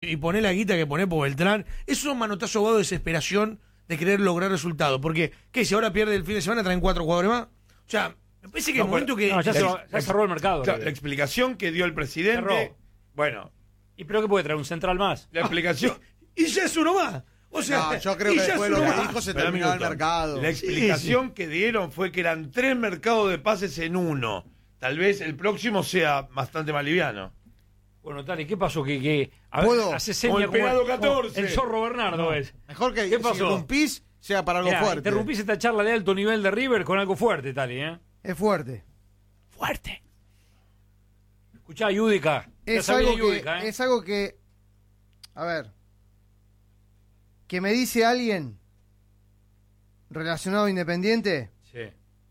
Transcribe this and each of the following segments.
y poné la guita que poné por Beltrán. Eso es un manotazo ahogado de desesperación de querer lograr resultados. Porque, ¿qué? Si ahora pierde el fin de semana, traen 4 jugadores más. O sea, me parece que el momento que... No, ya cerró el mercado. Claro, la explicación que dio el presidente... Cerró. Bueno. ¿Y pero qué puede traer? ¿Un central más? La explicación... y ya es uno más. O sea, no, yo creo que después de lo que dijo se terminó el mercado. La explicación que dieron fue que eran 3 mercados de pases en uno. Tal vez el próximo sea bastante más liviano. Bueno, Tali, ¿qué pasó? Que hace como seña el pegado 14. El zorro Bernardo es. Mejor que ¿Qué si pasó? interrumpís sea para algo fuerte. Interrumpís esta charla de alto nivel de River con algo fuerte, Tali, ¿eh? Es fuerte. Fuerte. Escuchá, Yudica. Es algo que... A ver. Que me dice alguien relacionado a Independiente Sí.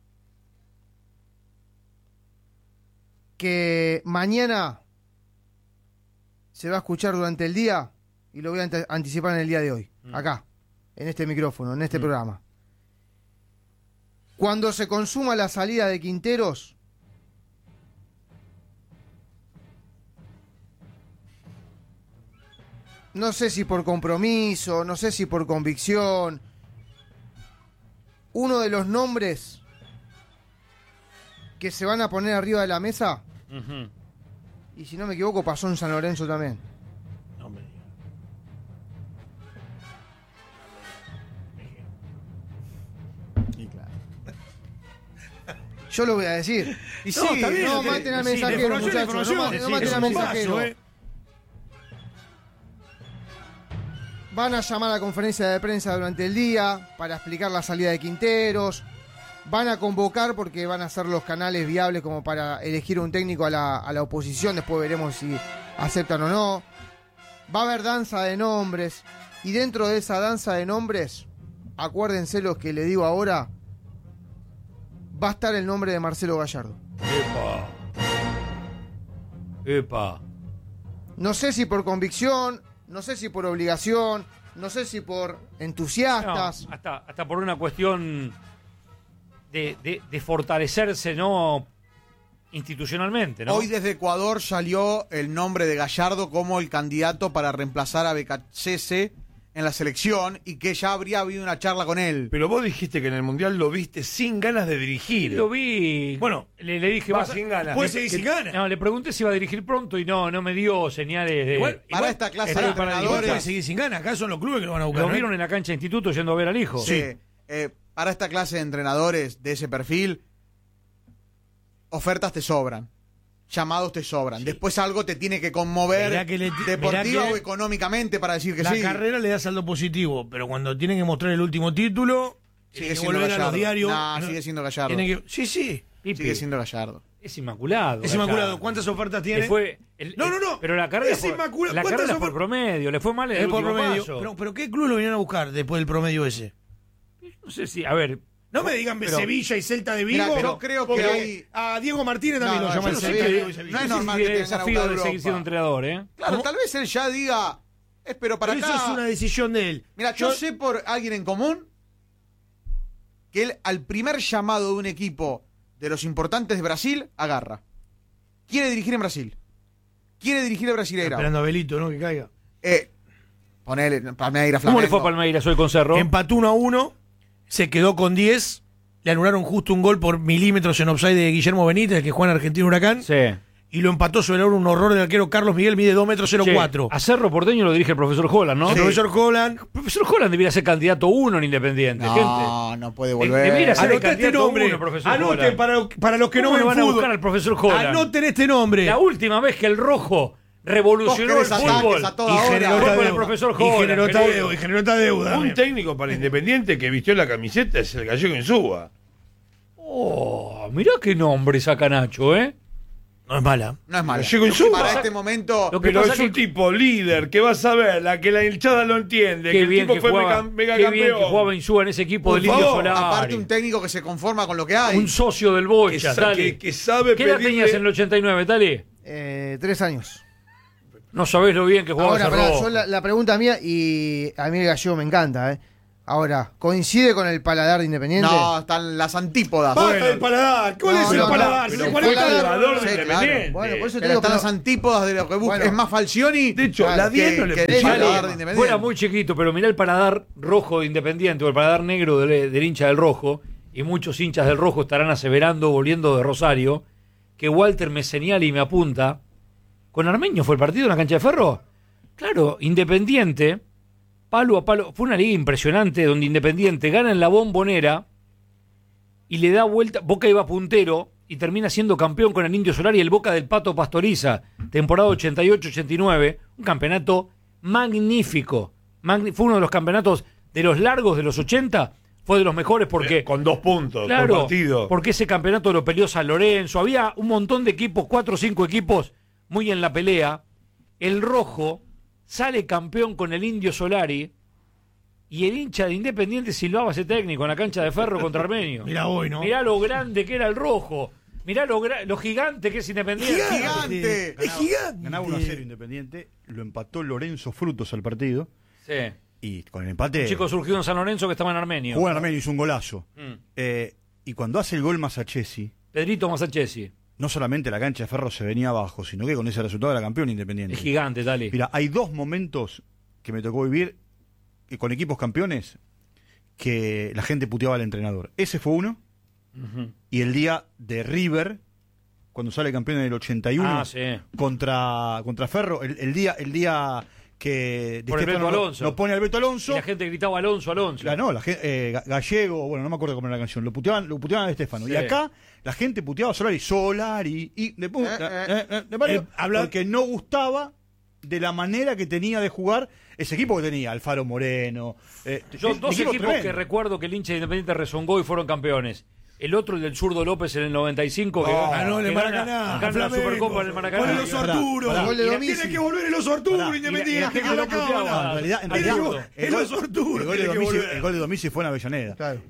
que mañana se va a escuchar durante el día y lo voy a anticipar en el día de hoy, acá, en este micrófono, en este programa. Cuando se consuma la salida de Quinteros, no sé si por compromiso, no sé si por convicción, uno de los nombres que se van a poner arriba de la mesa, y si no me equivoco pasó en San Lorenzo también. No me digas. Y claro. Yo lo voy a decir. Y No, está bien, no ok. maten al Sí, mensajero, la muchachos. información, No maten es al un mensajero. paso, Van a llamar a la conferencia de prensa durante el día para explicar la salida de Quinteros. Van a convocar porque van a ser los canales viables como para elegir un técnico a la oposición. Después veremos si aceptan o no. Va a haber danza de nombres. Y dentro de esa danza de nombres, acuérdense los que le digo ahora, va a estar el nombre de Marcelo Gallardo. Epa. No sé si por convicción, no sé si por obligación, no sé si por entusiastas. No, hasta por una cuestión de fortalecerse, ¿no? Institucionalmente, ¿no? Hoy desde Ecuador salió el nombre de Gallardo como el candidato para reemplazar a Becachese en la selección y que ya habría habido una charla con él. Pero vos dijiste que en el Mundial lo viste sin ganas de dirigir. Lo vi. Bueno, le dije... Va sin ganas. Puede seguir sin ganas. No, le pregunté si iba a dirigir pronto y no me dio señales de... Igual, Para esta clase para de igual entrenadores... puede seguir sin ganas. Acá son los clubes que lo van a buscar. Lo ¿no? vieron en la cancha de instituto yendo a ver al hijo. Sí. Para esta clase de entrenadores de ese perfil, ofertas te sobran, llamados te sobran. Después algo te tiene que conmover Mirá que deportiva mirá que o económicamente para decir que la sí. carrera le da saldo positivo, pero cuando tienen que mostrar el último título, Sigue tienen que siendo volver a los Gallardo. diarios. Nah, sigue siendo Gallardo. Tienen que, sí. Pipi, Sigue siendo Gallardo. es inmaculado. Es inmaculado. ¿Cuántas ofertas tiene? No. Pero la carrera Es inmaculado. La ¿Cuántas carrera es por ofertas? promedio. Le fue mal en Es el por último promedio. paso. Pero ¿qué club lo vinieron a buscar después del promedio ese? No sé si... A ver... No me digan Pero- Sevilla y Celta de Vigo. Mirá, yo creo que porque hay- a Diego Martínez también No, lo no, llaman yo no sé Sevilla qué- Vigo y Sevilla. no es No sé normal si que tiene te vengan a desafío buscar de a seguir Europa. siendo entrenador, ¿eh? Claro, ¿Cómo? tal vez él ya diga, pero para Pero acá. eso es una decisión de él. Mira, yo sé por alguien en común que él al primer llamado de un equipo de los importantes de Brasil, agarra. Quiere dirigir en Brasil. Quiere dirigir a Brasileira. Esperando a Belito, ¿no? Que caiga. Ponele Palmeiras, ¿Cómo Flamengo. le fue a Palmeiras hoy con Cerro? Empató 1-1, se quedó con 10, le anularon justo un gol por milímetros en offside de Guillermo Benítez, que juega en Argentina Huracán, Sí. y lo empató sobre un horror del arquero Carlos Miguel, mide 2 metros 04. Che, a Cerro Porteño lo dirige el profesor Holland, ¿no? El profesor Holland. El profesor Holland debería ser candidato 1 en Independiente, gente. No puede volver. Debería ser Anoté este candidato nombre. uno, profesor Anoten Holland. para los que no ¿Cómo ven le van a fútbol. buscar al profesor Holland? Anoten este nombre. La última vez que el rojo revolucionó el Vos querés ataques fútbol a toda Y hora. generó Fue esta con el deuda. profesor Y Holland, generó esta querido. deuda. Y generó esta deuda. Un técnico para Independiente que vistió la camiseta es el Gallego Insúa. Oh, mirá qué nombre saca Nacho, ¿eh? No es mala. No es malo. Gallego Insúa. Para este momento. Lo que Pero pasa es un que- tipo líder que va a saber, la que la hinchada lo entiende, que Qué el bien tipo que fue jugaba, mega qué bien que campeón. jugaba Insúa en ese equipo Por del Indio favor, Solari. Aparte, un técnico que se conforma con lo que hay. Un socio del Bocha, Que Tali. que sabe ¿Qué edad pedirle- tenías en el 89, Tali? 3 años. No sabés lo bien que jugaba Ahora, ese pará, rojo. yo la pregunta mía, y a mí el Gallego me encanta, Ahora, ¿coincide con el paladar de Independiente? No, están las antípodas. Basta del paladar. ¿Cuál es el paladar? pero ¿Se fue el paladar. jugador Sí, de claro. Independiente? Bueno, por eso te Pero digo están que las antípodas de lo que busca. Bueno. Es más Falcioni. De hecho, Claro, la 10 no le que pide el paladar nada. de Independiente. Fuera muy chiquito, pero mirá el paladar rojo de Independiente o el paladar negro del hincha del Rojo, y muchos hinchas del Rojo estarán aseverando, volviendo de Rosario, que Walter me señala y me apunta. ¿Con Armenio fue el partido en la cancha de Ferro? Claro, Independiente, palo a palo. Fue una liga impresionante donde Independiente gana en la Bombonera y le da vuelta. Boca iba puntero y termina siendo campeón con el Indio Solari y el Boca del Pato Pastoriza, temporada 88-89. Un campeonato magnífico. Fue uno de los campeonatos de los largos de los 80. Fue de los mejores porque... Con 2 puntos por Claro, partido. porque ese campeonato lo peleó San Lorenzo. Había un montón de equipos, 4 o 5 equipos muy en la pelea. El Rojo sale campeón con el Indio Solari y el hincha de Independiente silbaba ese técnico en la cancha de Ferro contra Armenio. Mirá hoy, ¿no? Mirá lo grande que era el Rojo. Mirá lo gigante que es Independiente. ¡Gigante! Es gigante. Ganaba 1-0 Independiente, lo empató Lorenzo Frutos al partido Sí. y con el empate Un chico surgido en San Lorenzo que estaba en Armenio. jugó en Armenio, hizo un golazo. Mm. Y cuando hace el gol Masachesi, Pedrito Masachesi. no solamente la cancha de Ferro se venía abajo, sino que con ese resultado era campeón Independiente. Es gigante, dale. Mira, hay 2 momentos que me tocó vivir con equipos campeones que la gente puteaba al entrenador. Ese fue uno, y el día de River, cuando sale campeón en el 81, Sí. contra Ferro, el día que Di Por el Stéfano Beto Alonso. no pone al Beto Y Alonso. la gente gritaba Alonso. No, la gente, Gallego, bueno, no me acuerdo cómo era la canción, lo puteaban a Di Stéfano. Sí. Y acá la gente puteaba a Solari, y porque no gustaba de la manera que tenía de jugar ese equipo que tenía, Alfaro Moreno. Yo, dos equipo equipos tremendo. que recuerdo que el hincha de Independiente rezongó y fueron campeones. El otro, el del zurdo López en el 95, que ganó en el que gana- Maracaná, gana la Flamengo. Supercopa en el Maracaná. Con el oso Pará, Arturo. pará. Gol de Domizzi. Tiene que volver el oso Arturo, Pará, Independiente. y la Que gente la lo puteaba. cámara. En realidad, El oso Arturo. el gol tiene que volver. el gol de Domizzi fue en Avellaneda. Claro.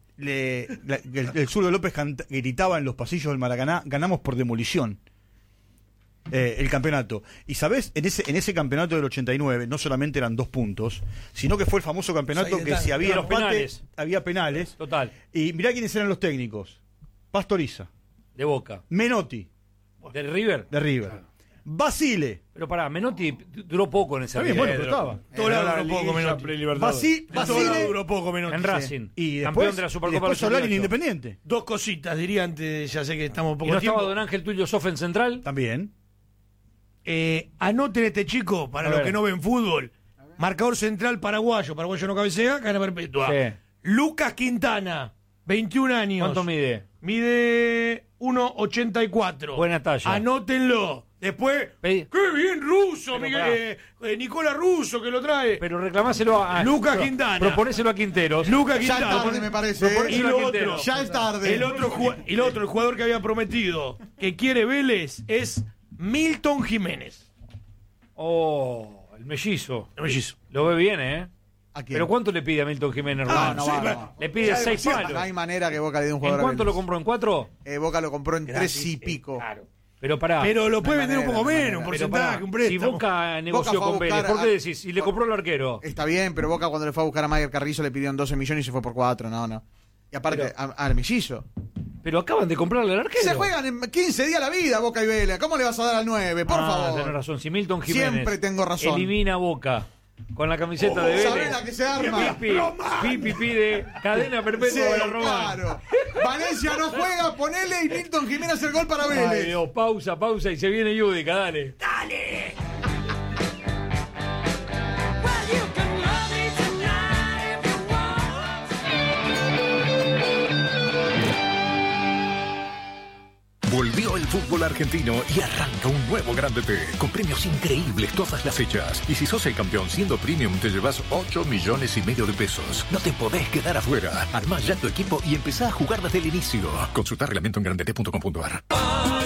El zurdo López gritaba en los pasillos del Maracaná: ganamos por demolición el campeonato. Y sabés, en ese campeonato del 89 no solamente eran 2 puntos, sino que fue el famoso campeonato que si había Los empate, penales. había penales. Total, Y mirá quiénes eran los técnicos: Pastoriza, de Boca. Menotti, ¿De River? de River, Basile, Pero pará, Menotti duró poco en esa Está bien, liga. bueno, pero estaba. Todo lado duró poco, Menotti. Basile Duró poco, Menotti. En Racing. y campeón después, de la y Supercopa después del Solari en 88. Independiente. 2 cositas, diría antes, ya sé que estamos ¿Y poco no tiempo. estaba Don Ángel Tulio Sof en Central? También. Anoten este chico, para A los ver. que no ven fútbol. Marcador central paraguayo no cabecea, gana perpetua. Sí. Lucas Quintana, 21 años. ¿Cuánto mide? Mide 1,84. Buena talla. Anótenlo. Después, Pedí- ¡qué bien Russo! Pero Miguel, Nicola Russo que lo trae. Pero reclamáselo a Lucas Quintana. Proponéselo a Quinteros. Lucas Ya es Quintana. tarde, me parece. Y lo otro, Ya es tarde. el otro jugador que había prometido que quiere Vélez es Milton Jiménez. Oh, el mellizo. El mellizo. Lo ve bien, ¿eh? ¿A quién? ¿Pero cuánto le pide a Milton Jiménez? No, Román? no sí, va, pero- no. Le pide Ya 6 demasiado. palos. No hay manera que Boca le dé un ¿En jugador a cuánto lo Vélez. compró? ¿En 4? Boca lo compró en 3 y pico. Claro. Pero pará. Pero lo puede No hay vender un poco manera, no hay menos, un manera. Pero pará, porcentaje, un si préstamo. Boca negoció fue a con Vélez, buscar ¿por qué a- decís? Y le compró el arquero. Está bien, pero Boca cuando le fue a buscar a Mayer Carrizo le pidieron 12 millones y se fue por 4. No. Y aparte, al mellizo. Pero acaban de comprarle al arquero. Se juegan en 15 días la vida, Boca y Vélez. ¿Cómo le vas a dar al 9? Por favor. Tenés razón. Si Milton Jiménez Siempre tengo razón. elimina a Boca con la camiseta de ¿Sabés Vélez. la que se arma? Pipi pide cadena perpetua Sí, para Román. claro. Valencia no juega, ponele y Milton Jiménez hace el gol para Ay, Vélez. Dios, pausa y se viene Yudica, dale. Volvió el fútbol argentino y arranca un nuevo Grande T, con premios increíbles todas las fechas. Y si sos el campeón siendo premium, te llevas 8,5 millones de pesos. No te podés quedar afuera. Armá ya tu equipo y empezá a jugar desde el inicio. Consulta reglamento en grandete.com.ar.